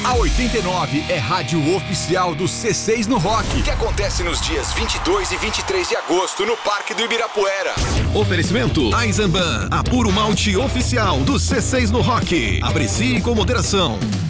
A 89 é rádio oficial do C6 no Rock, que acontece nos dias 22 e 23 de agosto no Parque do Ibirapuera. Oferecimento Eisenbahn, a puro malte oficial do C6 no Rock. Aprecie com moderação.